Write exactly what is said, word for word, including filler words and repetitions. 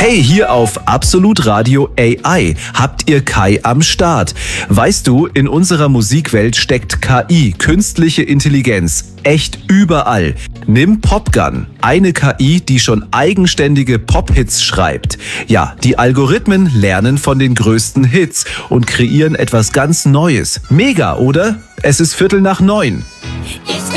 Hey, hier auf Absolut Radio A I habt ihr Kai am Start. Weißt du, in unserer Musikwelt steckt K I, künstliche Intelligenz, echt überall. Nimm Popgun, eine K I, die schon eigenständige Pop-Hits schreibt. Ja, die Algorithmen lernen von den größten Hits und kreieren etwas ganz Neues. Mega, oder? Es ist Viertel nach neun.